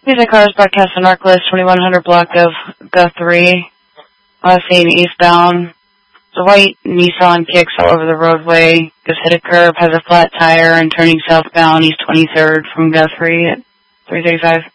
These are cars broadcast on Arclist 2100 block of Guthrie, same eastbound. The white Nissan kicks all over the roadway, just hit a curb, has a flat tire, and turning southbound east 23rd from Guthrie at 335.